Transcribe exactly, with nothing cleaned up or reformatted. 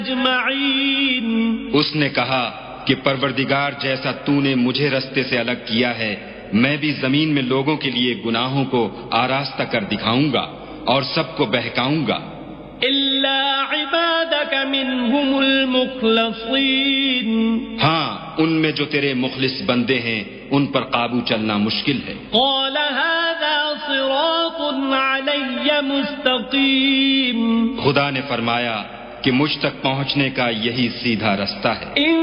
उसने कहा कि परवरदिगार, जैसा तूने मुझे रस्ते से अलग किया है, मैं भी जमीन में लोगों के लिए गुनाहों को आरास्ता कर दिखाऊंगा और सबको बहकाऊंगा, हाँ, उनमें जो तेरे मुखलिस बंदे हैं उन पर काबू चलना मुश्किल है। खुदा ने फरमाया कि मुझ तक पहुंचने का यही सीधा रास्ता है।